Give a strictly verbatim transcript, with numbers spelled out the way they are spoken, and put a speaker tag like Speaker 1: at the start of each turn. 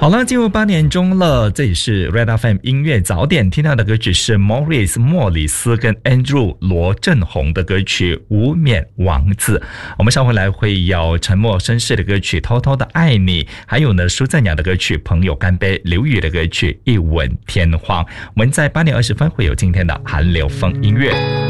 Speaker 1: 好了，进入八点钟了，这里是 Red F M 音乐早点，听到的歌曲是 Morris 莫里斯跟 Andrew 罗振宏的歌曲《无冕王子》。我们稍后来会有沉默绅士的歌曲《偷偷的爱你》，还有呢苏振阳的歌曲《朋友干杯》，刘宇的歌曲《一吻天荒》。我们在八点二十分会有今天的韩流风音乐。